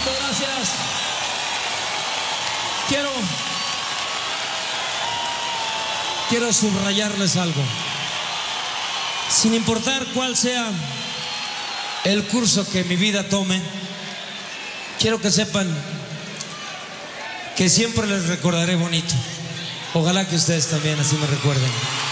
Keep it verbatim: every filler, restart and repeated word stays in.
Muchas gracias. Quiero, quiero subrayarles algo. Sin importar cuál sea el curso que mi vida tome, quiero que sepan que siempre les recordaré bonito. Ojalá que ustedes también así me recuerden.